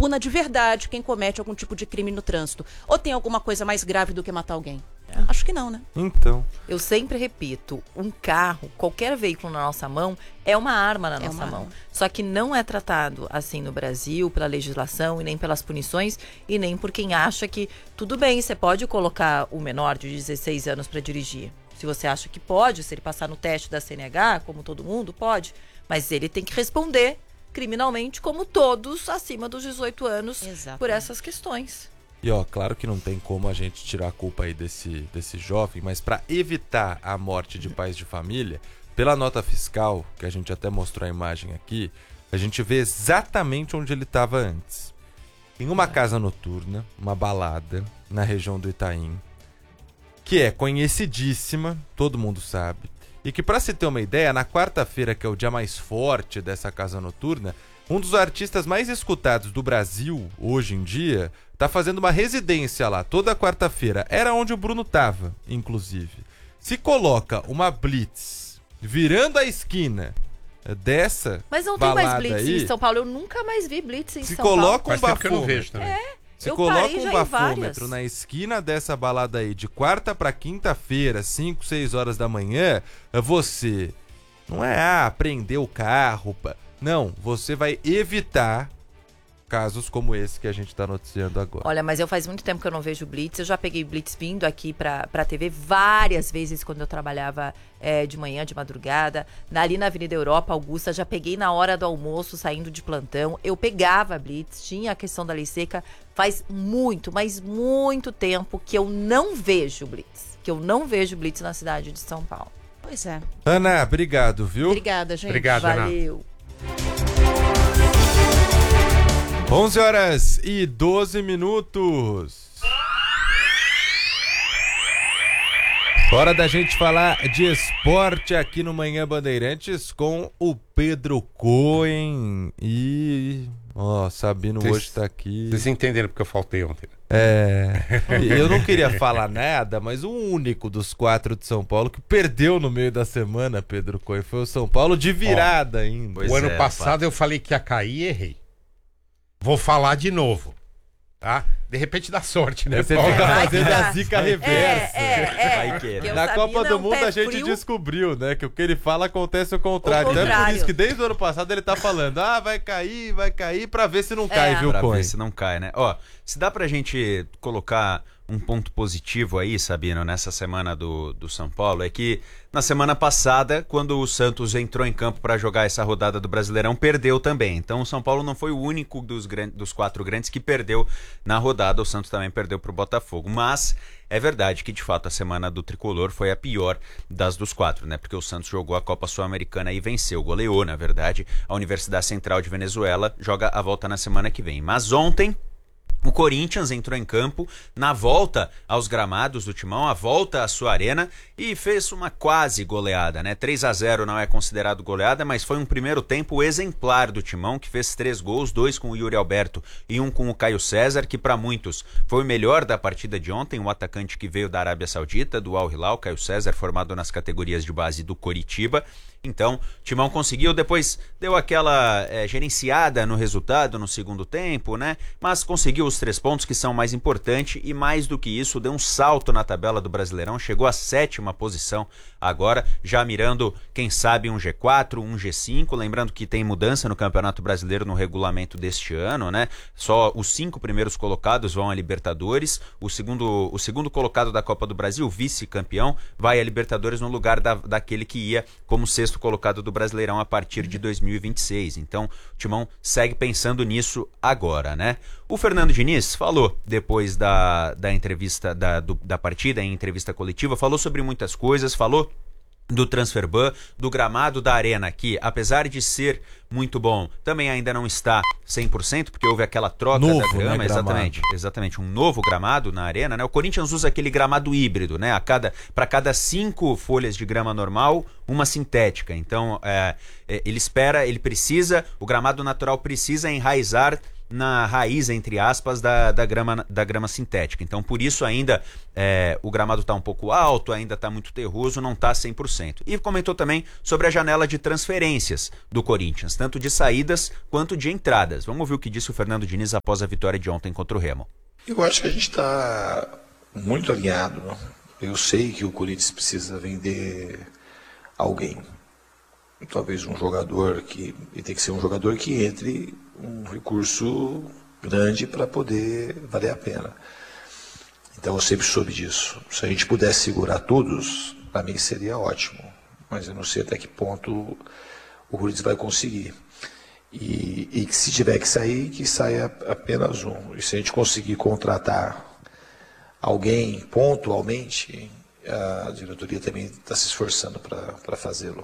puna de verdade quem comete algum tipo de crime no trânsito. Ou tem alguma coisa mais grave do que matar alguém? Acho que não, né? Então. Eu sempre repito, um carro, qualquer veículo na nossa mão, é uma arma na nossa mão. Só que não é tratado assim no Brasil, pela legislação e nem pelas punições e nem por quem acha que tudo bem, você pode colocar o menor de 16 anos para dirigir. Se você acha que pode, se ele passar no teste da CNH, como todo mundo, pode. Mas ele tem que responder criminalmente, como todos acima dos 18 anos, por essas questões. E ó, claro que não tem como a gente tirar a culpa aí desse jovem, mas para evitar a morte de pais de família, pela nota fiscal, que a gente até mostrou a imagem aqui, a gente vê exatamente onde ele estava antes. Em uma casa noturna, uma balada, na região do Itaim, que é conhecidíssima, todo mundo sabe, e que, para se ter uma ideia, na quarta-feira, que é o dia mais forte dessa casa noturna, um dos artistas mais escutados do Brasil, hoje em dia, tá fazendo uma residência lá, toda quarta-feira. Era onde o Bruno tava, inclusive. Se coloca uma blitz virando a esquina dessa Mas não tem mais blitz aí, em São Paulo. Eu nunca mais vi blitz em São Paulo. Se coloca um Faz tempo que eu não vejo também. Se coloca um bafômetro na esquina dessa balada aí, de quarta pra quinta-feira, 5, 6 horas da manhã, você não é prender o carro. Não, você vai evitar casos como esse que a gente tá noticiando agora. Olha, mas eu faz muito tempo que eu não vejo blitz. Eu já peguei blitz vindo aqui pra TV várias vezes quando eu trabalhava de manhã, de madrugada. Ali na Avenida Europa, Augusta, já peguei na hora do almoço, saindo de plantão. Eu pegava blitz, tinha a questão da lei seca. Faz muito, mas muito tempo que eu não vejo blitz. Que eu não vejo blitz na cidade de São Paulo. Pois é. Ana, obrigado, viu? Obrigada, gente. Obrigado, Valeu. Ana. 11h12. Hora da gente falar de esporte aqui no Manhã Bandeirantes com o Pedro Cohen. E Sabino hoje tá aqui. Vocês entenderam porque eu faltei ontem. Eu não queria falar nada, mas o único dos 4 de São Paulo que perdeu no meio da semana, Pedro Cohen, foi o São Paulo de virada ainda. O ano passado eu falei que ia cair e errei. Vou falar de novo, tá? De repente dá sorte, né? Você fica fazendo a zica reversa. Na Copa do Mundo a gente descobriu, né? Que o que ele fala acontece o contrário. Então é por isso que desde o ano passado ele tá falando, vai cair, pra ver se não cai, viu, Cohen? Pra ver se não cai, né? Ó, se dá pra gente colocar um ponto positivo aí, Sabino, nessa semana do São Paulo, é que na semana passada, quando o Santos entrou em campo para jogar essa rodada do Brasileirão, perdeu também. Então o São Paulo não foi o único dos 4 grandes que perdeu na rodada. O Santos também perdeu para o Botafogo. Mas é verdade que, de fato, a semana do Tricolor foi a pior das dos 4, né? Porque o Santos jogou a Copa Sul-Americana e venceu, goleou, na verdade, a Universidade Central de Venezuela, joga a volta na semana que vem. Mas ontem o Corinthians entrou em campo na volta aos gramados do Timão, a volta à sua arena, e fez uma quase goleada, né? 3-0 não é considerado goleada, mas foi um primeiro tempo exemplar do Timão, que fez 3 gols, 2 com o Yuri Alberto e 1 com o Caio César, que para muitos foi o melhor da partida de ontem, o atacante que veio da Arábia Saudita, do Al Hilal, Caio César, formado nas categorias de base do Coritiba. Então, o Timão conseguiu, depois deu aquela gerenciada no resultado no segundo tempo, né? Mas conseguiu os 3 pontos que são mais importantes e, mais do que isso, deu um salto na tabela do Brasileirão, chegou à 7ª posição agora, já mirando, quem sabe, um G4, um G5, lembrando que tem mudança no Campeonato Brasileiro no regulamento deste ano, né? Só os 5 primeiros colocados vão a Libertadores, o segundo colocado da Copa do Brasil, vice-campeão, vai a Libertadores no lugar daquele que ia como 6º colocado do Brasileirão a partir de 2026. Então, o Timão segue pensando nisso agora, né? O Fernando Diniz falou, depois da entrevista da partida, em entrevista coletiva, falou sobre muitas coisas, falou do transfer ban, do gramado da arena, que apesar de ser muito bom, também ainda não está 100%, porque houve aquela troca da grama, né, exatamente, um novo gramado na arena, né? O Corinthians usa aquele gramado híbrido, né? Para cada 5 folhas de grama normal, uma sintética. Então, o gramado natural precisa enraizar na raiz, entre aspas, da grama sintética. Então, por isso ainda o gramado está um pouco alto, ainda está muito terroso, não está 100%. E comentou também sobre a janela de transferências do Corinthians, tanto de saídas quanto de entradas. Vamos ouvir o que disse o Fernando Diniz após a vitória de ontem contra o Remo. Eu acho que a gente está muito alinhado. Eu sei que o Corinthians precisa vender alguém. Talvez um jogador que... E tem que ser um jogador que entre um recurso grande para poder valer a pena. Então eu sempre soube disso. Se a gente pudesse segurar todos, para mim seria ótimo. Mas eu não sei até que ponto o Corinthians vai conseguir. E que se tiver que saia apenas um. E se a gente conseguir contratar alguém pontualmente, a diretoria também está se esforçando para fazê-lo.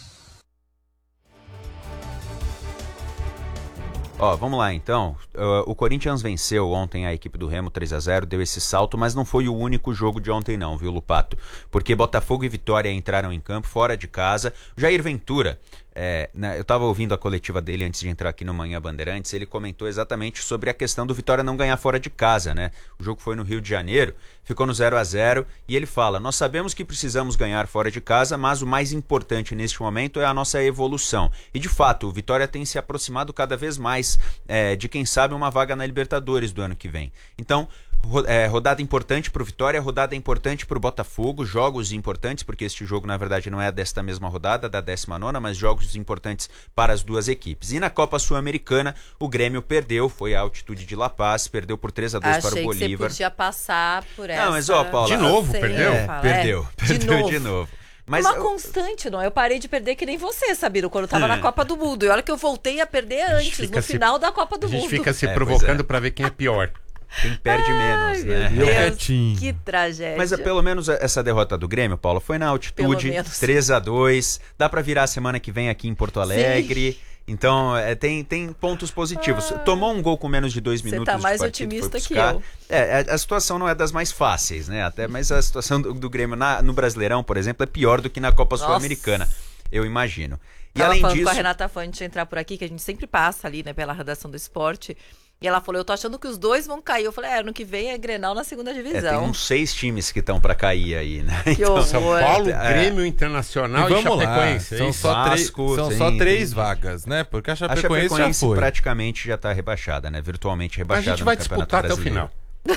Vamos lá então. O Corinthians venceu ontem a equipe do Remo 3-0, deu esse salto, mas não foi o único jogo de ontem não, viu, Lupato? Porque Botafogo e Vitória entraram em campo fora de casa. Jair Ventura, eu estava ouvindo a coletiva dele antes de entrar aqui no Manhã Bandeirantes, ele comentou exatamente sobre a questão do Vitória não ganhar fora de casa, né? O jogo foi no Rio de Janeiro, ficou no 0-0 e ele fala, nós sabemos que precisamos ganhar fora de casa, mas o mais importante neste momento é a nossa evolução. E de fato, o Vitória tem se aproximado cada vez mais de quem sabe uma vaga na Libertadores do ano que vem. Então, rodada importante para o Vitória, rodada importante para o Botafogo, jogos importantes, porque este jogo na verdade não é desta mesma rodada, da 19ª, mas jogos importantes para as duas equipes. E na Copa Sul-Americana, o Grêmio perdeu, foi à altitude de La Paz, perdeu por 3-2 para o Bolívar. Achei que você podia passar por essa... Não, mas Paula... De novo, perdeu? Perdeu de novo. Mas uma constante, não. Eu parei de perder que nem você, Sabino, quando eu tava na Copa do Mundo. E olha que eu voltei a perder antes, no final da Copa do Mundo. A gente fica se provocando para ver quem é pior. Quem perde menos, né? Meu Deus, que tragédia. Mas pelo menos essa derrota do Grêmio, Paula, foi na altitude, 3-2. Dá pra virar semana que vem aqui em Porto Alegre. Sim. Então, tem pontos positivos. Tomou um gol com menos de 2 minutos. Você tá mais otimista que eu. A situação não é das mais fáceis, né? Mas a situação do Grêmio no Brasileirão, por exemplo, é pior do que na Copa Sul-Americana. Eu imagino. E Tava além falando disso... com a Renata Fã, antes de entrar por aqui, que a gente sempre passa ali, né, pela redação do esporte. E ela falou, eu tô achando que os dois vão cair. Eu falei, ano que vem é Grenal na segunda divisão. Tem uns 6 times que estão pra cair aí, né? Que horror. São Paulo, Grêmio, Internacional e Chapecoense. São só 3 vagas, né? Porque a Chapecoense já foi. Praticamente já tá rebaixada, né? Virtualmente rebaixada. A gente vai disputar até o final.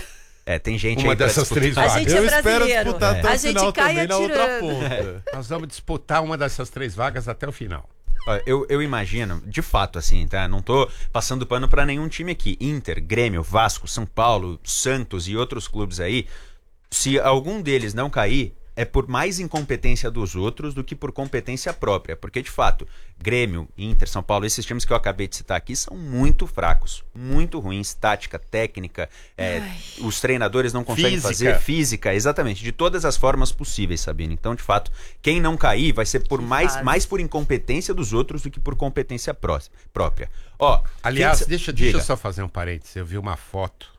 Tem gente uma aí dessas 3 vagas. A gente é brasileiro. Eu espero disputar até o final também na outra ponta. Nós vamos disputar uma dessas 3 vagas até o final. Eu imagino, de fato, assim, tá? Não tô passando pano pra nenhum time aqui. Inter, Grêmio, Vasco, São Paulo, Santos e outros clubes aí. Se algum deles não cair, é por mais incompetência dos outros do que por competência própria. Porque, de fato, Grêmio, Inter, São Paulo, esses times que eu acabei de citar aqui são muito fracos, muito ruins, tática, técnica, os treinadores não conseguem fazer física, exatamente, de todas as formas possíveis, Sabine. Então, de fato, quem não cair vai ser por mais por incompetência dos outros do que por competência própria. Aliás, deixa eu só fazer um parênteses. Eu vi uma foto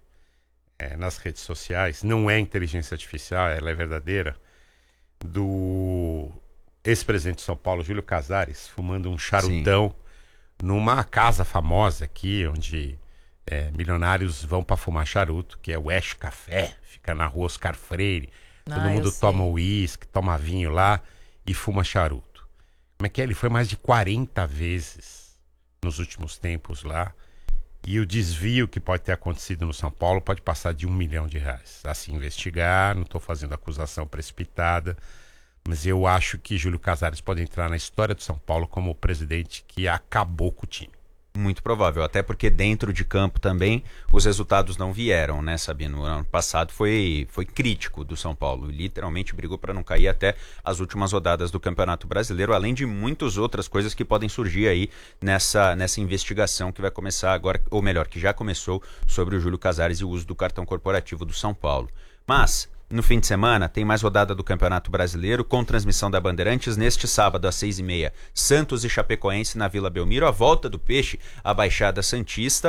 nas redes sociais, não é inteligência artificial, ela é verdadeira, do ex-presidente de São Paulo, Júlio Casares, fumando um charutão numa casa famosa aqui, onde milionários vão para fumar charuto, que é o Ash Café, fica na rua Oscar Freire. Todo mundo toma uísque, toma vinho lá e fuma charuto. Como é que é? Ele foi mais de 40 vezes nos últimos tempos lá. E o desvio que pode ter acontecido no São Paulo pode passar de R$1 milhão. A se investigar, não estou fazendo acusação precipitada, mas eu acho que Júlio Casares pode entrar na história do São Paulo como o presidente que acabou com o time. Muito provável, até porque dentro de campo também os resultados não vieram, né, Sabino? O ano passado foi crítico do São Paulo, literalmente brigou para não cair até as últimas rodadas do Campeonato Brasileiro, além de muitas outras coisas que podem surgir aí nessa investigação que vai começar agora, ou melhor, que já começou sobre o Júlio Casares e o uso do cartão corporativo do São Paulo. Mas... no fim de semana, tem mais rodada do Campeonato Brasileiro, com transmissão da Bandeirantes, neste sábado às 6h30, Santos e Chapecoense na Vila Belmiro, a volta do Peixe à Baixada Santista,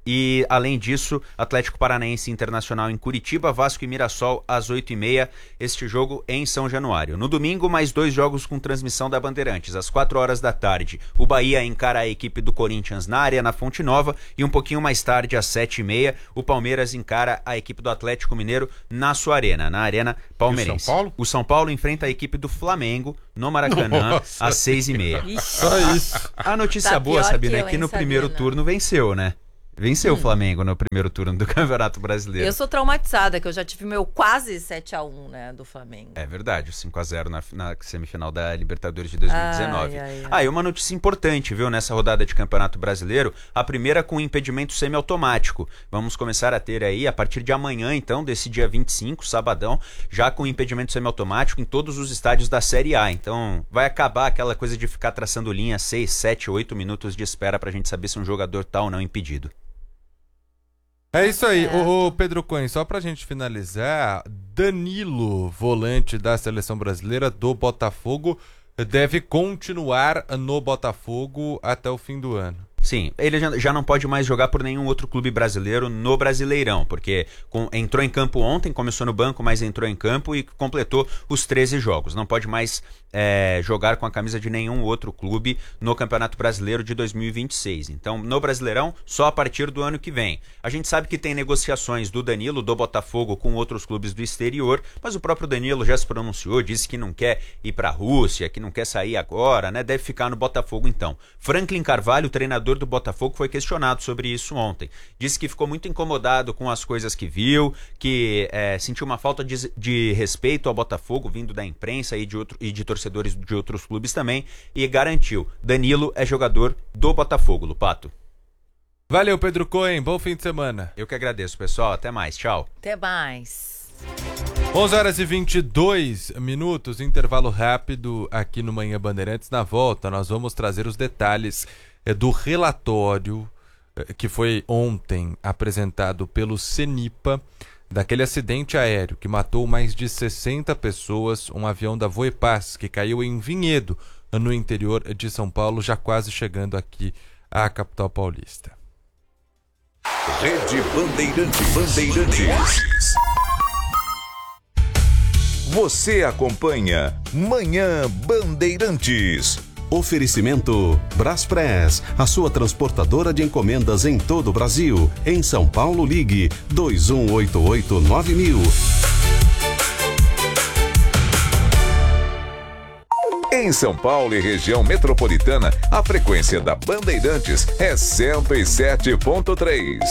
E, além disso, Atlético Paranaense Internacional em Curitiba, Vasco e Mirassol às 8h30, este jogo em São Januário. No domingo, mais 2 jogos com transmissão da Bandeirantes. Às 4h, o Bahia encara a equipe do Corinthians na Arena Fonte Nova e um pouquinho mais tarde, às 7h30, o Palmeiras encara a equipe do Atlético Mineiro na sua arena, na Arena Palmeirense. E o São Paulo? O São Paulo enfrenta a equipe do Flamengo no Maracanã às 6h30. Só isso. A notícia Tá boa, pior Sabina, que é eu, que hein, no primeiro Sabina? turno venceu, né? Venceu o Flamengo no primeiro turno do Campeonato Brasileiro. Eu sou traumatizada, que eu já tive meu quase 7-1, né, do Flamengo. É verdade, o 5x0 na semifinal da Libertadores de 2019. E uma notícia importante, viu, nessa rodada de Campeonato Brasileiro, a primeira com impedimento semiautomático. Vamos começar a ter aí, a partir de amanhã, então, desse dia 25, sabadão, já com impedimento semiautomático em todos os estádios da Série A. Então, vai acabar aquela coisa de ficar traçando linha 6, 7, 8 minutos de espera pra gente saber se um jogador tá ou não impedido. É isso aí, o Pedro Cohen, só pra gente finalizar, Danilo, volante da seleção brasileira do Botafogo, deve continuar no Botafogo até o fim do ano. Sim, ele já não pode mais jogar por nenhum outro clube brasileiro no Brasileirão, porque entrou em campo ontem, começou no banco, mas entrou em campo e completou os 13 jogos. Não pode mais jogar com a camisa de nenhum outro clube no Campeonato Brasileiro de 2026. Então, no Brasileirão, só a partir do ano que vem. A gente sabe que tem negociações do Danilo, do Botafogo, com outros clubes do exterior, mas o próprio Danilo já se pronunciou, disse que não quer ir para a Rússia, que não quer sair agora, né? Deve ficar no Botafogo então. Franklin Carvalho, treinador do Botafogo, foi questionado sobre isso ontem. Disse que ficou muito incomodado com as coisas que viu, que sentiu uma falta de respeito ao Botafogo vindo da imprensa e de torcedores de outros clubes também, e garantiu, Danilo é jogador do Botafogo, Lupato. Valeu, Pedro Cohen, bom fim de semana. Eu que agradeço, pessoal, até mais, tchau. Até mais. 11h22, intervalo rápido aqui no Manhã Bandeirantes. Na volta, nós vamos trazer os detalhes do relatório que foi ontem apresentado pelo CENIPA, daquele acidente aéreo que matou mais de 60 pessoas, um avião da Voepaz que caiu em Vinhedo, no interior de São Paulo, já quase chegando aqui à capital paulista. Rede Bandeirantes. Você acompanha Manhã Bandeirantes. Oferecimento Braspress, a sua transportadora de encomendas em todo o Brasil. Em São Paulo, ligue 2188-9000. Em São Paulo e região metropolitana, a frequência da Bandeirantes é 107.3.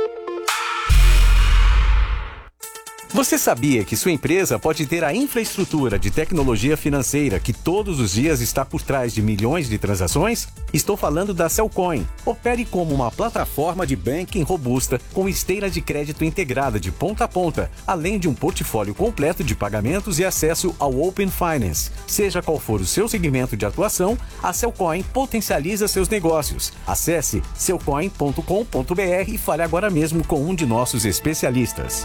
Você sabia que sua empresa pode ter a infraestrutura de tecnologia financeira que todos os dias está por trás de milhões de transações? Estou falando da Cellcoin. Opere como uma plataforma de banking robusta com esteira de crédito integrada de ponta a ponta, além de um portfólio completo de pagamentos e acesso ao Open Finance. Seja qual for o seu segmento de atuação, a Cellcoin potencializa seus negócios. Acesse cellcoin.com.br e fale agora mesmo com um de nossos especialistas.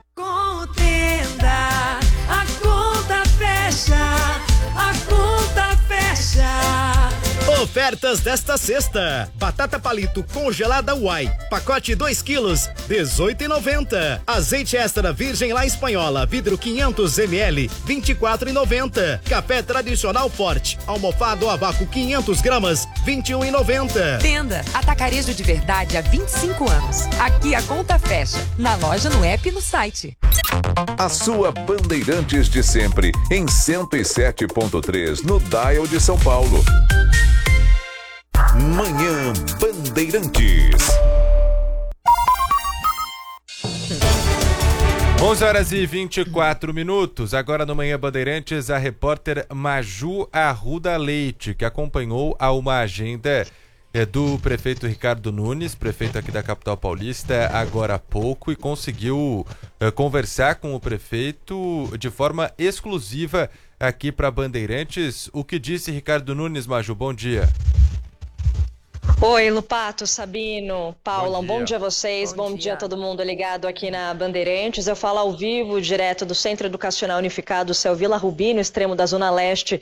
A conta fecha. Ofertas desta sexta: batata palito congelada Uai, pacote 2 quilos, R$18,90. Azeite extra virgem La Espanhola, vidro 500 ml, R$24,90. Café tradicional forte, almofado a vácuo 500 gramas, R$21,90. Tenda Atacarejo de Verdade há 25 anos. Aqui a conta fecha. Na loja, no app e no site. A sua Bandeirantes de sempre, em 107.3, no Dial de São Paulo. Manhã Bandeirantes. 11h24. Agora no Manhã Bandeirantes, a repórter Maju Arruda Leite, que acompanhou uma agenda do prefeito Ricardo Nunes, prefeito aqui da capital paulista, agora há pouco, e conseguiu conversar com o prefeito de forma exclusiva aqui para Bandeirantes. O que disse Ricardo Nunes, Maju? Bom dia. Oi, Lupato, Sabino, Paula, bom dia a vocês, bom dia a todo mundo ligado aqui na Bandeirantes. Eu falo ao vivo, direto do Centro Educacional Unificado Céu Vila Rubino, extremo da Zona Leste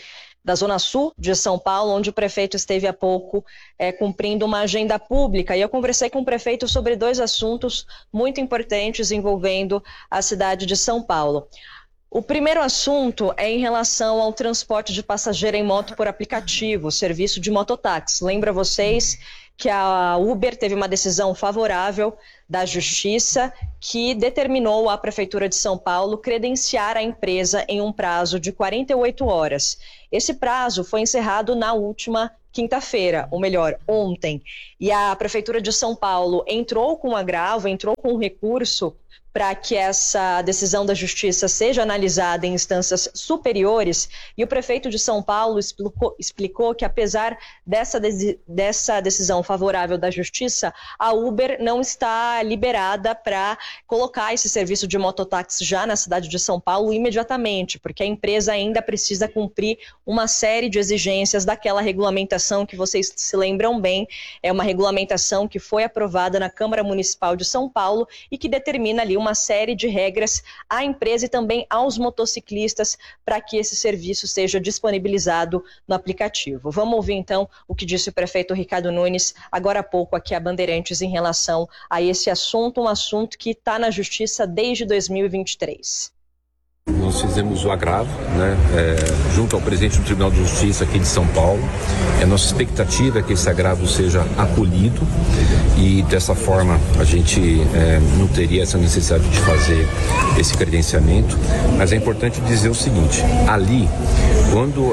da Zona Sul de São Paulo, onde o prefeito esteve há pouco cumprindo uma agenda pública. E eu conversei com o prefeito sobre 2 assuntos muito importantes envolvendo a cidade de São Paulo. O primeiro assunto é em relação ao transporte de passageiro em moto por aplicativo, o serviço de mototáxi. Lembra vocês que a Uber teve uma decisão favorável da Justiça que determinou à Prefeitura de São Paulo credenciar a empresa em um prazo de 48 horas. Esse prazo foi encerrado na última quinta-feira, ou melhor, ontem. E a Prefeitura de São Paulo entrou com um agravo, entrou com um recurso para que essa decisão da Justiça seja analisada em instâncias superiores, e o prefeito de São Paulo explicou que, apesar dessa decisão favorável da Justiça, a Uber não está liberada para colocar esse serviço de mototáxi já na cidade de São Paulo imediatamente, porque a empresa ainda precisa cumprir uma série de exigências daquela regulamentação que vocês se lembram bem, é uma regulamentação que foi aprovada na Câmara Municipal de São Paulo e que determina ali uma série de regras à empresa e também aos motociclistas para que esse serviço seja disponibilizado no aplicativo. Vamos ouvir então o que disse o prefeito Ricardo Nunes agora há pouco aqui a Bandeirantes em relação a esse assunto, um assunto que está na Justiça desde 2023. Nós fizemos o agravo, junto ao presidente do Tribunal de Justiça aqui de São Paulo. A nossa expectativa é que esse agravo seja acolhido e dessa forma a gente não teria essa necessidade de fazer esse credenciamento. Mas é importante dizer o seguinte, ali, quando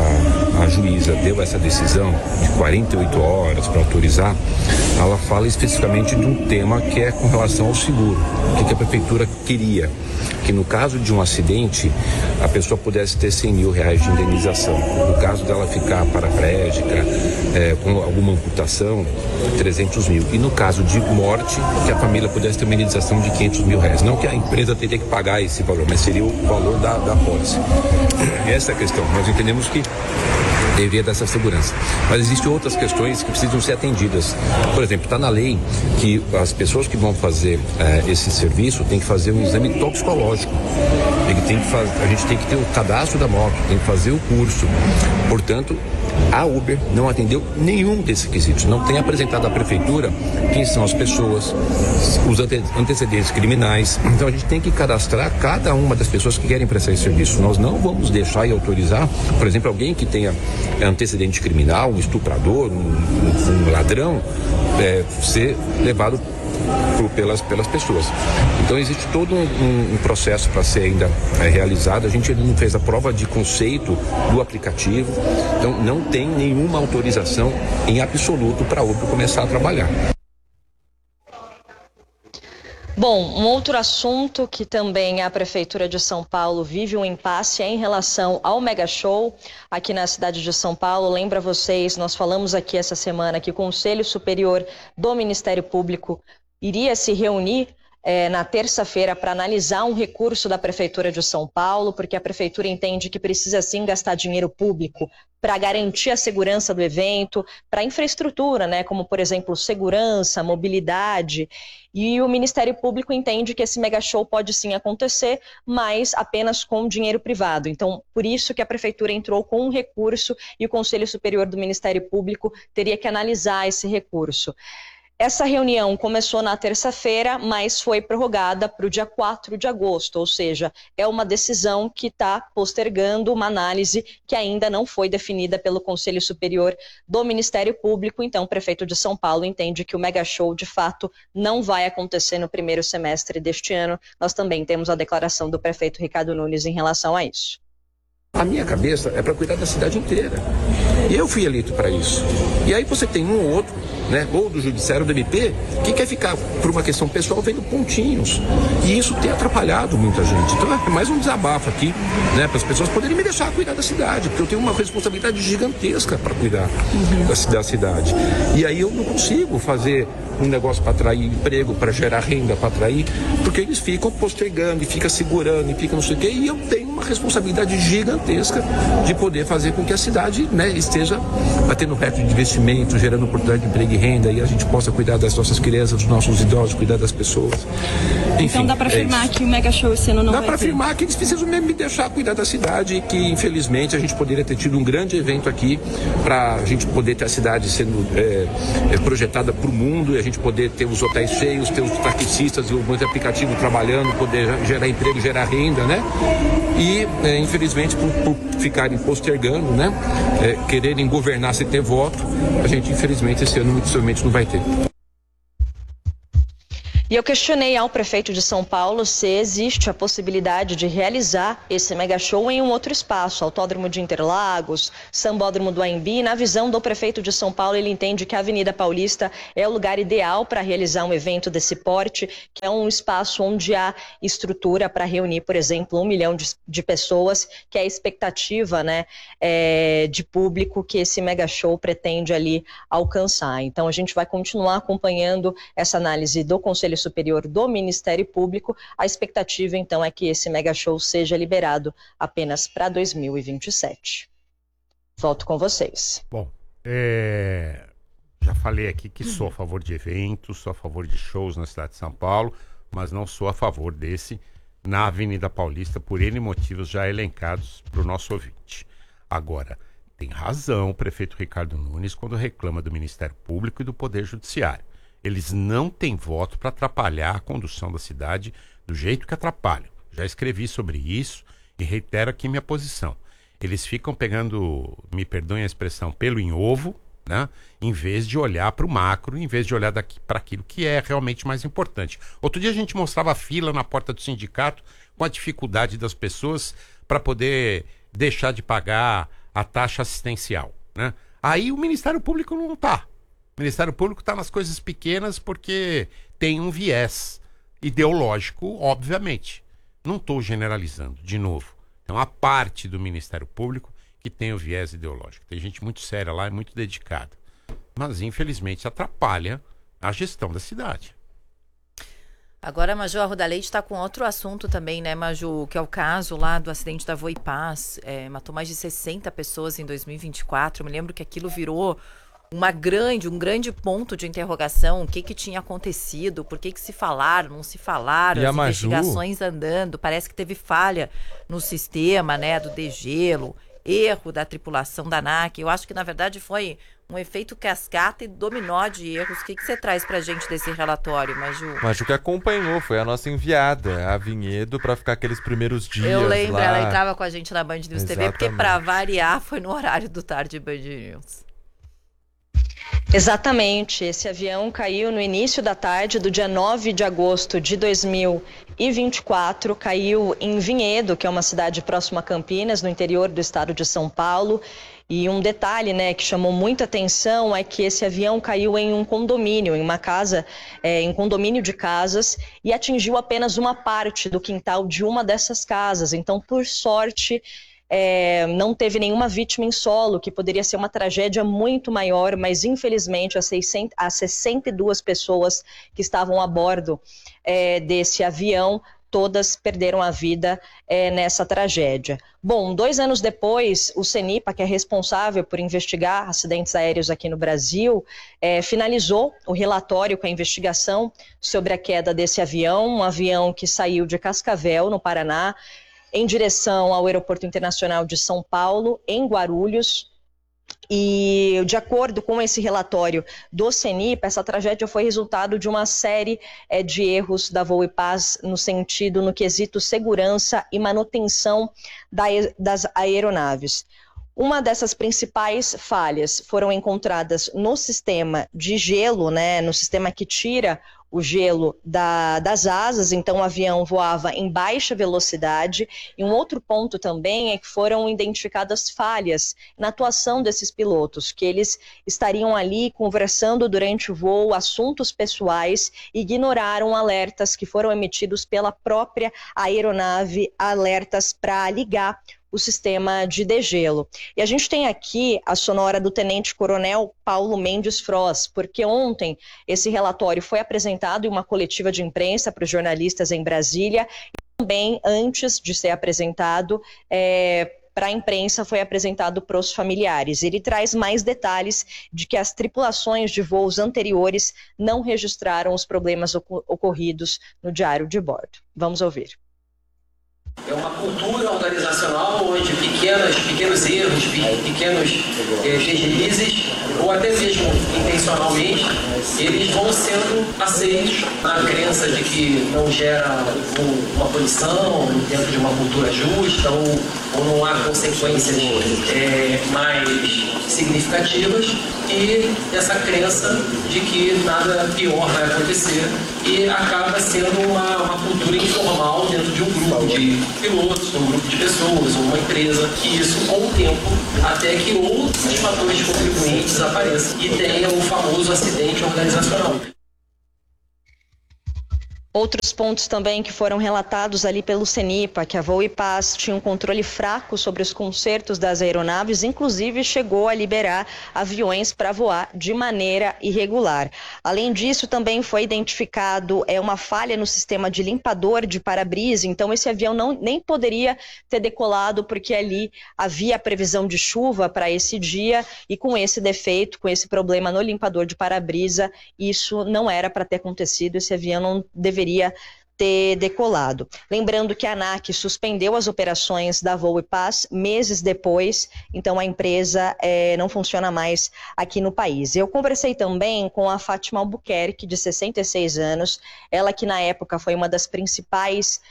a juíza deu essa decisão de 48 horas para autorizar, ela fala especificamente de um tema que é com relação ao seguro. O que a prefeitura queria? Que no caso de um acidente, a pessoa pudesse ter R$100 mil de indenização. No caso dela ficar paraplégica, com alguma amputação, 300 mil. E no caso de morte, que a família pudesse ter uma indenização de R$500 mil. Não que a empresa teria que pagar esse valor, mas seria o valor da pólice. Essa é a questão. Nós entendemos que deveria dessa segurança. Mas existem outras questões que precisam ser atendidas. Por exemplo, está na lei que as pessoas que vão fazer esse serviço têm que fazer um exame toxicológico. A gente tem que ter o cadastro da moto, tem que fazer o curso. Portanto, a Uber não atendeu nenhum desses requisitos. Não tem apresentado à prefeitura quem são as pessoas, os antecedentes criminais. Então a gente tem que cadastrar cada uma das pessoas que querem prestar esse serviço. Nós não vamos deixar e autorizar, por exemplo, alguém que tenha antecedente criminal, um estuprador, um ladrão, ser levado pelas pessoas. Então existe todo um processo para ser ainda realizado. A gente ainda não fez a prova de conceito do aplicativo, então não tem nenhuma autorização em absoluto para a Uber começar a trabalhar. Bom, um outro assunto que também a Prefeitura de São Paulo vive um impasse é em relação ao Mega Show aqui na cidade de São Paulo. Lembra vocês, nós falamos aqui essa semana que o Conselho Superior do Ministério Público iria se reunir na terça-feira para analisar um recurso da Prefeitura de São Paulo, porque a Prefeitura entende que precisa sim gastar dinheiro público para garantir a segurança do evento, para infraestrutura, como por exemplo segurança, mobilidade, e o Ministério Público entende que esse mega show pode sim acontecer, mas apenas com dinheiro privado. Então, por isso que a Prefeitura entrou com um recurso e o Conselho Superior do Ministério Público teria que analisar esse recurso. Essa reunião começou na terça-feira, mas foi prorrogada para o dia 4 de agosto, ou seja, é uma decisão que está postergando uma análise que ainda não foi definida pelo Conselho Superior do Ministério Público. Então, o prefeito de São Paulo entende que o Mega Show, de fato, não vai acontecer no primeiro semestre deste ano. Nós também temos a declaração do prefeito Ricardo Nunes em relação a isso. A minha cabeça é para cuidar da cidade inteira. E eu fui eleito para isso. E aí você tem um ou outro, ou do Judiciário, do MP, que quer ficar, por uma questão pessoal, vendo pontinhos. E isso tem atrapalhado muita gente. Então é mais um desabafo aqui, para as pessoas poderem me deixar cuidar da cidade, porque eu tenho uma responsabilidade gigantesca para cuidar da cidade. E aí eu não consigo fazer um negócio para atrair emprego, para gerar renda, para atrair, porque eles ficam postergando, e ficam segurando, e ficam não sei o quê, e eu tenho uma responsabilidade gigantesca de poder fazer com que a cidade esteja batendo recorde de investimento, gerando oportunidade de emprego e renda e a gente possa cuidar das nossas crianças, dos nossos idosos, cuidar das pessoas. Enfim, então dá para afirmar que o Mega Show esse ano não vai ter? Dá para afirmar que eles precisam mesmo me deixar cuidar da cidade e que, infelizmente, a gente poderia ter tido um grande evento aqui para a gente poder ter a cidade sendo projetada para o mundo e a gente poder ter os hotéis cheios, ter os taxistas e o monte de aplicativo trabalhando, poder gerar emprego, gerar renda, né? E, infelizmente, por ficarem postergando, né? Quererem governar sem ter voto, a gente, infelizmente, esse ano, muito dificilmente não vai ter. E eu questionei ao prefeito de São Paulo se existe a possibilidade de realizar esse mega show em um outro espaço, Autódromo de Interlagos, Sambódromo do Anhembi. Na visão do prefeito de São Paulo, ele entende que a Avenida Paulista é o lugar ideal para realizar um evento desse porte, que é um espaço onde há estrutura para reunir, por exemplo, 1 milhão de pessoas, que é a expectativa, né, de público que esse mega show pretende ali alcançar. Então a gente vai continuar acompanhando essa análise do Conselho Superior do Ministério Público. A expectativa, então, é que esse mega show seja liberado apenas para 2027. Volto com vocês. Bom, já falei aqui que sou a favor de eventos, sou a favor de shows na cidade de São Paulo, mas não sou a favor desse na Avenida Paulista por N motivos já elencados para o nosso ouvinte. Agora, tem razão o prefeito Ricardo Nunes quando reclama do Ministério Público e do Poder Judiciário. Eles não têm voto para atrapalhar a condução da cidade do jeito que atrapalham. Já escrevi sobre isso e reitero aqui minha posição. Eles ficam pegando, me perdoem a expressão, pelo em ovo, né? Em vez de olhar para o macro, em vez de olhar para aquilo que é realmente mais importante. Outro dia a gente mostrava a fila na porta do sindicato com a dificuldade das pessoas para poder deixar de pagar a taxa assistencial, né? Aí o Ministério Público não está. O Ministério Público está nas coisas pequenas porque tem um viés ideológico, obviamente. Não estou generalizando, de novo. Tem uma parte do Ministério Público que tem o viés ideológico. Tem gente muito séria lá e muito dedicada. Mas, infelizmente, atrapalha a gestão da cidade. Agora, Maju, a Ruda Leite está com outro assunto também, né, Maju? Que é o caso lá do acidente da Voipaz. Matou mais de 60 pessoas em 2024. Eu me lembro que aquilo virou um grande ponto de interrogação. O que tinha acontecido, por que se falaram, não se falaram, as investigações andando, parece que teve falha no sistema, né, do degelo, erro da tripulação da ANAC. Eu acho que na verdade foi um efeito cascata e dominó de erros. O que você traz pra gente desse relatório, Maju? Maju que acompanhou, foi a nossa enviada, a Vinhedo, pra ficar aqueles primeiros dias. Eu lembro, lá. Ela entrava com a gente na Band News TV, porque pra variar foi no horário do Tarde Band News. Exatamente, esse avião caiu no início da tarde do dia 9 de agosto de 2024, caiu em Vinhedo, que é uma cidade próxima a Campinas, no interior do estado de São Paulo. E um detalhe, né, que chamou muita atenção é que esse avião caiu em um condomínio, em uma casa, em um condomínio de casas, e atingiu apenas uma parte do quintal de uma dessas casas. Então, por sorte, não teve nenhuma vítima em solo, que poderia ser uma tragédia muito maior, mas infelizmente as 62 pessoas que estavam a bordo desse avião, todas perderam a vida nessa tragédia. Bom, 2 anos depois, o CENIPA, que é responsável por investigar acidentes aéreos aqui no Brasil, finalizou o relatório com a investigação sobre a queda desse avião, um avião que saiu de Cascavel, no Paraná, em direção ao Aeroporto Internacional de São Paulo, em Guarulhos. E, de acordo com esse relatório do CENIPA, essa tragédia foi resultado de uma série de erros da Voipaz no quesito segurança e manutenção das aeronaves. Uma dessas principais falhas foram encontradas no sistema de gelo, né, no sistema que tira o gelo das asas. Então o avião voava em baixa velocidade. E um outro ponto também é que foram identificadas falhas na atuação desses pilotos, que eles estariam ali conversando durante o voo, assuntos pessoais, e ignoraram alertas que foram emitidos pela própria aeronave, alertas para ligar o sistema de degelo. E a gente tem aqui a sonora do Tenente Coronel Paulo Mendes Froz, porque ontem esse relatório foi apresentado em uma coletiva de imprensa para os jornalistas em Brasília, e também antes de ser apresentado para a imprensa foi apresentado para os familiares. Ele traz mais detalhes de que as tripulações de voos anteriores não registraram os problemas ocorridos no diário de bordo. Vamos ouvir. É uma cultura organizacional onde pequenos erros, pequenos deslizes, ou até mesmo intencionalmente, eles vão sendo aceitos na crença de que não gera uma punição dentro de uma cultura justa ou não há consequências mais significativas, e essa crença de que nada pior vai acontecer, e acaba sendo uma cultura informal dentro de um grupo de pilotos, um grupo de pessoas, uma empresa, e isso com o tempo, até que outros fatores contribuintes apareçam e tenha o famoso acidente organizacional. Outros pontos também que foram relatados ali pelo CENIPA, que a Voo e Paz tinha um controle fraco sobre os consertos das aeronaves, inclusive chegou a liberar aviões para voar de maneira irregular. Além disso, também foi identificado uma falha no sistema de limpador de para-brisa, então esse avião nem poderia ter decolado, porque ali havia a previsão de chuva para esse dia, e com esse defeito, com esse problema no limpador de para-brisa, isso não era para ter acontecido, esse avião não deveria ter decolado. Lembrando que a ANAC suspendeu as operações da Voo e Paz meses depois, então a empresa não funciona mais aqui no país. Eu conversei também com a Fátima Albuquerque, de 66 anos, ela que na época foi uma das principais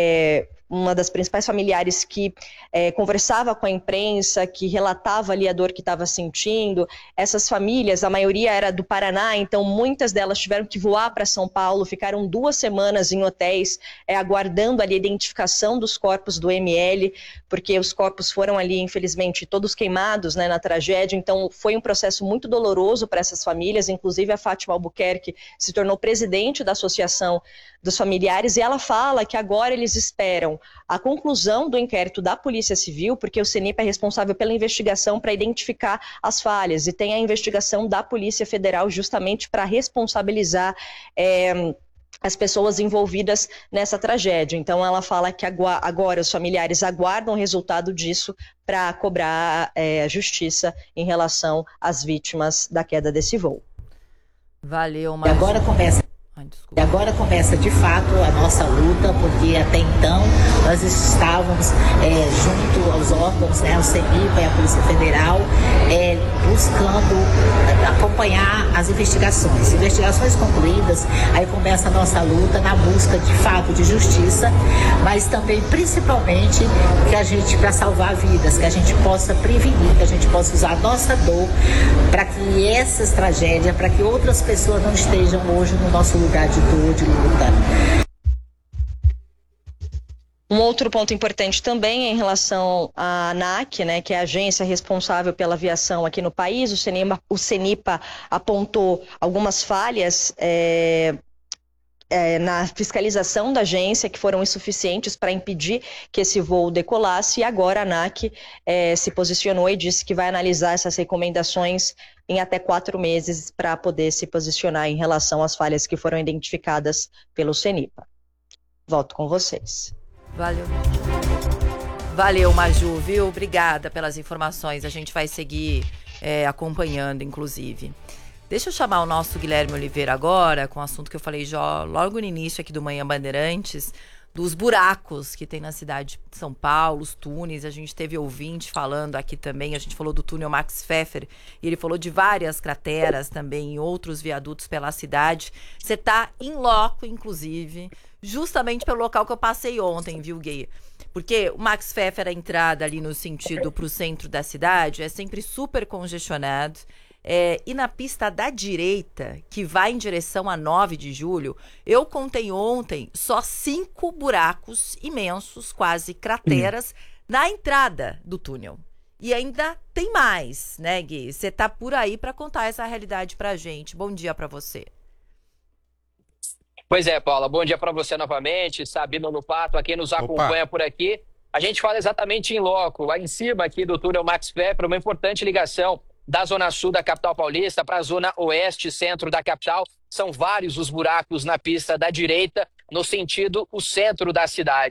familiares que conversava com a imprensa, que relatava ali a dor que estava sentindo. Essas famílias, a maioria era do Paraná, então muitas delas tiveram que voar para São Paulo, ficaram 2 semanas em hotéis, aguardando ali a identificação dos corpos do ML, porque os corpos foram ali, infelizmente, todos queimados, né, na tragédia, então foi um processo muito doloroso para essas famílias. Inclusive a Fátima Albuquerque se tornou presidente da Associação dos Familiares, e ela fala que agora eles esperam a conclusão do inquérito da Polícia Civil, porque o CENIPA é responsável pela investigação para identificar as falhas, e tem a investigação da Polícia Federal justamente para responsabilizar as pessoas envolvidas nessa tragédia. Então ela fala que agora os familiares aguardam o resultado disso para cobrar a justiça em relação às vítimas da queda desse voo. Valeu, Marcos. E agora começa de fato a nossa luta, porque até então nós estávamos junto aos órgãos, né, o CENIPA e a Polícia Federal, buscando acompanhar as investigações concluídas. Aí começa a nossa luta na busca de fato de justiça, mas também principalmente que a gente, para salvar vidas, que a gente possa prevenir, que a gente possa usar a nossa dor para que essas tragédias, para que outras pessoas não estejam hoje no nosso lugar de dor, de luta. Um outro ponto importante também é em relação à ANAC, né, que é a agência responsável pela aviação aqui no país. O CENIPA apontou algumas falhas na fiscalização da agência, que foram insuficientes para impedir que esse voo decolasse, e agora a ANAC se posicionou e disse que vai analisar essas recomendações em até 4 meses para poder se posicionar em relação às falhas que foram identificadas pelo CENIPA. Volto com vocês. Valeu, Maju, viu? Obrigada pelas informações. A gente vai seguir acompanhando, inclusive. Deixa eu chamar o nosso Guilherme Oliveira agora, com o assunto que eu falei logo no início aqui do Manhã Bandeirantes, dos buracos que tem na cidade de São Paulo, os túneis. A gente teve ouvinte falando aqui também, a gente falou do túnel Max Pfeffer, e ele falou de várias crateras também em outros viadutos pela cidade. Você tá em loco, inclusive, justamente pelo local que eu passei ontem, viu, Gui? Porque o Max Pfeffer, a entrada ali no sentido pro centro da cidade, é sempre super congestionado. E na pista da direita, que vai em direção a 9 de julho, eu contei ontem só 5 buracos imensos, quase crateras, na entrada do túnel. E ainda tem mais, né, Gui? Você tá por aí para contar essa realidade pra gente. Bom dia para você. Pois é, Paula. Bom dia para você novamente. Sabino Lupato, a quem nos acompanha por aqui. A gente fala exatamente em loco, lá em cima aqui do túnel Max Pfeffer, uma importante ligação da zona sul da capital paulista para a zona oeste, centro da capital. São vários os buracos na pista da direita, no sentido o centro da cidade.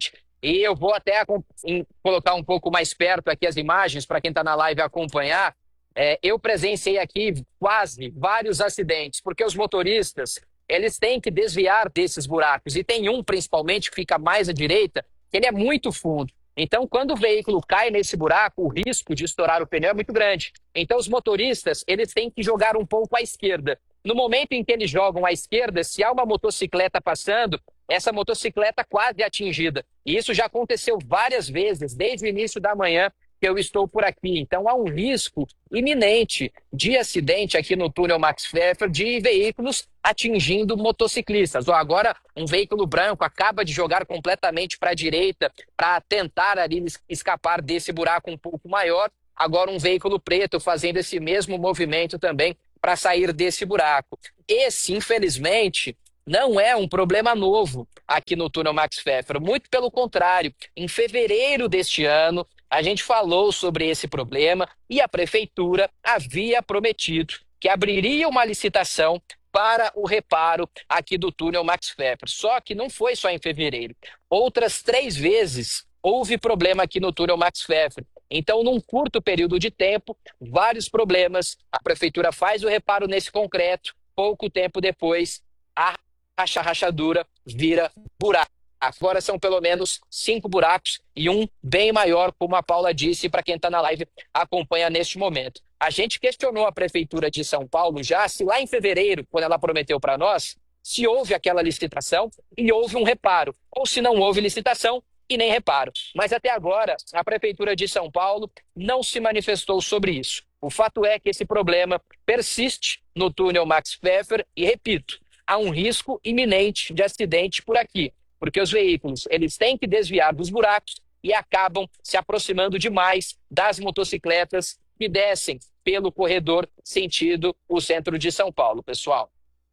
E eu vou até colocar um pouco mais perto aqui as imagens para quem está na live acompanhar. Eu presenciei aqui quase vários acidentes, porque os motoristas, eles têm que desviar desses buracos. E tem um, principalmente, que fica mais à direita, que ele é muito fundo. Então, quando o veículo cai nesse buraco, o risco de estourar o pneu é muito grande. Então, os motoristas, eles têm que jogar um pouco à esquerda. No momento em que eles jogam à esquerda, se há uma motocicleta passando, essa motocicleta quase é atingida. E isso já aconteceu várias vezes, desde o início da manhã, que eu estou por aqui. Então há um risco iminente de acidente aqui no túnel Max Pfeffer de veículos atingindo motociclistas. Agora um veículo branco acaba de jogar completamente para a direita para tentar ali escapar desse buraco um pouco maior. Agora um veículo preto fazendo esse mesmo movimento também para sair desse buraco. Esse, infelizmente, não é um problema novo aqui no túnel Max Pfeffer. Muito pelo contrário, em fevereiro deste ano, a gente falou sobre esse problema e a prefeitura havia prometido que abriria uma licitação para o reparo aqui do túnel Max Pfeffer. Só que não foi só em fevereiro. Outras 3 vezes houve problema aqui no túnel Max Pfeffer. Então, num curto período de tempo, vários problemas. A prefeitura faz o reparo nesse concreto. Pouco tempo depois, a rachadura vira buraco. Agora são pelo menos 5 buracos e um bem maior, como a Paula disse, para quem está na live acompanha neste momento. A gente questionou a Prefeitura de São Paulo já, se lá em fevereiro, quando ela prometeu para nós, se houve aquela licitação e houve um reparo, ou se não houve licitação e nem reparo. Mas até agora, a Prefeitura de São Paulo não se manifestou sobre isso. O fato é que esse problema persiste no túnel Max Pfeffer e, repito, há um risco iminente de acidente por aqui. Porque os veículos, eles têm que desviar dos buracos e acabam se aproximando demais das motocicletas que descem pelo corredor sentido o centro de São Paulo, pessoal.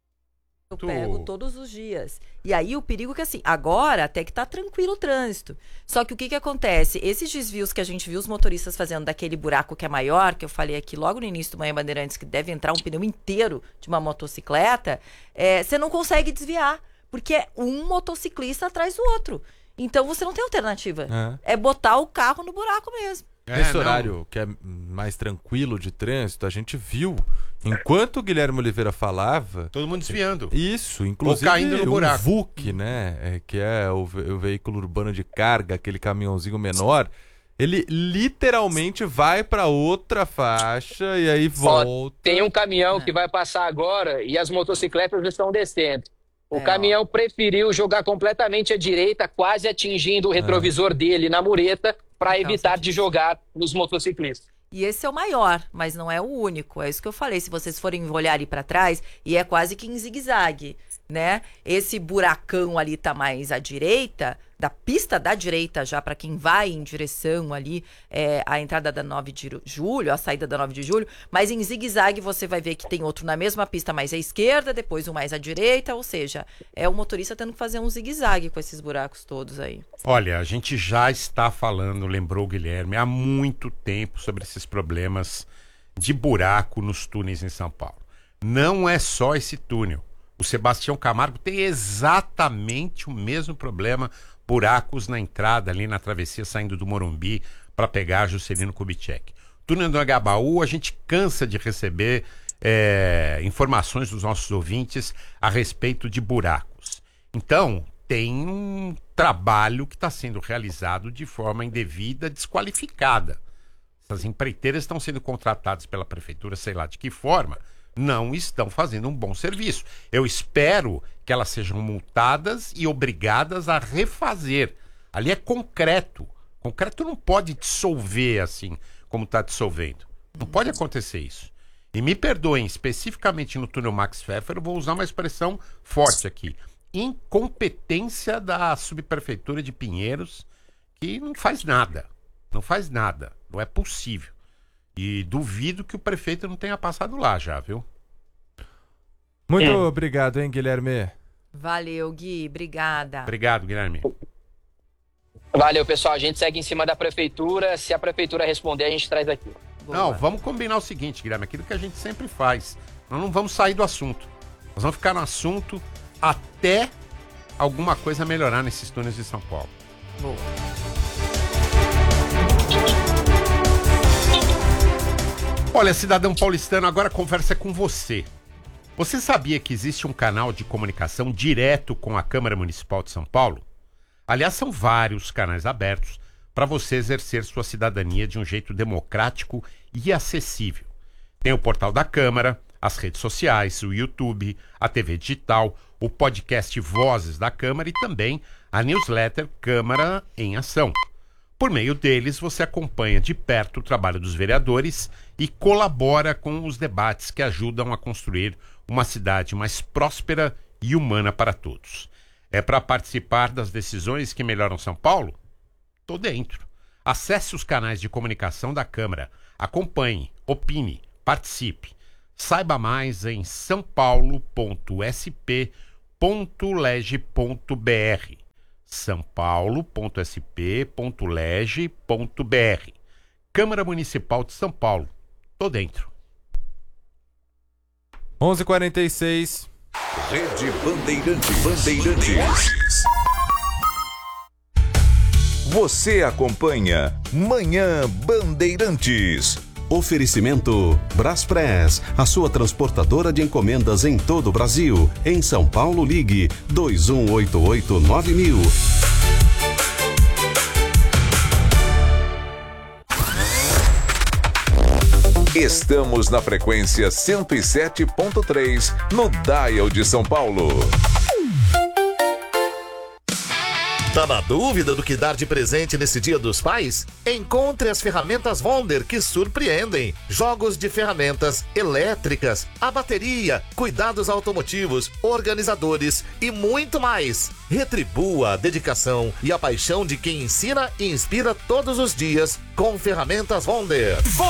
Eu pego todos os dias. E aí o perigo é que assim, agora até que tá tranquilo o trânsito. Só que o que acontece? Esses desvios que a gente viu os motoristas fazendo daquele buraco que é maior, que eu falei aqui logo no início do Manhã Bandeirantes, que deve entrar um pneu inteiro de uma motocicleta, você não consegue desviar. Porque é um motociclista atrás do outro. Então você não tem alternativa. É botar o carro no buraco mesmo. Nesse horário que é mais tranquilo de trânsito, a gente viu, enquanto o Guilherme Oliveira falava... Todo mundo desviando. Isso, inclusive ou caindo no buraco. O VUC, né? Que é o veículo urbano de carga, aquele caminhãozinho menor... Ele literalmente vai para outra faixa e aí volta. Tem um caminhão que vai passar agora e as motocicletas estão descendo. O caminhão preferiu jogar completamente à direita, quase atingindo o retrovisor dele na mureta, para evitar de jogar nos motociclistas. E esse é o maior, mas não é o único. É isso que eu falei. Se vocês forem olhar ali para trás, e é quase que em zigue-zague, né? Esse buracão ali tá mais à direita, da pista da direita já, para quem vai em direção ali, a entrada da 9 de julho, a saída da 9 de julho, mas em zigue-zague você vai ver que tem outro na mesma pista mais à esquerda, depois um mais à direita, ou seja, é o motorista tendo que fazer um zigue-zague com esses buracos todos aí. Olha, a gente já está falando, lembrou o Guilherme, há muito tempo sobre esses problemas de buraco nos túneis em São Paulo. Não é só esse túnel. O Sebastião Camargo tem exatamente o mesmo problema, buracos na entrada ali na travessia saindo do Morumbi para pegar Juscelino Kubitschek. Túnel do Agabaú, a gente cansa de receber informações dos nossos ouvintes a respeito de buracos. Então, tem um trabalho que está sendo realizado de forma indevida, desqualificada. Essas empreiteiras estão sendo contratadas pela prefeitura, sei lá de que forma, não estão fazendo um bom serviço. Eu espero que elas sejam multadas e obrigadas a refazer. Ali é concreto. Concreto não pode dissolver assim como está dissolvendo. Não pode acontecer isso. E me perdoem, especificamente no túnel Max Pfeffer, eu vou usar uma expressão forte aqui. Incompetência da subprefeitura de Pinheiros, que não faz nada. Não faz nada. Não é possível. E duvido que o prefeito não tenha passado lá já, viu? Muito obrigado, hein, Guilherme? Valeu, Gui. Obrigada. Obrigado, Guilherme. Valeu, pessoal. A gente segue em cima da prefeitura. Se a prefeitura responder, a gente traz aqui. Boa. Não, vamos combinar o seguinte, Guilherme. Aquilo que a gente sempre faz. Nós não vamos sair do assunto. Nós vamos ficar no assunto até alguma coisa melhorar nesses túneis de São Paulo. Boa. Olha, cidadão paulistano, agora a conversa é com você. Você sabia que existe um canal de comunicação direto com a Câmara Municipal de São Paulo? Aliás, são vários canais abertos para você exercer sua cidadania de um jeito democrático e acessível. Tem o portal da Câmara, as redes sociais, o YouTube, a TV digital, o podcast Vozes da Câmara e também a newsletter Câmara em Ação. Por meio deles, você acompanha de perto o trabalho dos vereadores e colabora com os debates que ajudam a construir uma cidade mais próspera e humana para todos. É para participar das decisões que melhoram São Paulo? Tô dentro. Acesse os canais de comunicação da Câmara, acompanhe, opine, participe. Saiba mais em saopaulo.sp.leg.br. saopaulo.sp.leg.br. Câmara Municipal de São Paulo. Tô dentro. 11h46. Rede Bandeirantes. Você acompanha Manhã Bandeirantes. Oferecimento Braspress, a sua transportadora de encomendas em todo o Brasil. Em São Paulo, ligue 2188-9000. Estamos na frequência 107.3 no Dial de São Paulo. Tá na dúvida do que dar de presente nesse Dia dos Pais? Encontre as ferramentas Wonder que surpreendem. Jogos de ferramentas elétricas, a bateria, cuidados automotivos, organizadores e muito mais. Retribua a dedicação e a paixão de quem ensina e inspira todos os dias com ferramentas Wonder.